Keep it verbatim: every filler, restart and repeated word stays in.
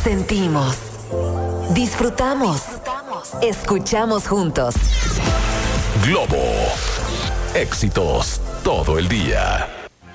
Sentimos, disfrutamos, escuchamos juntos. Globo. Éxitos todo el día.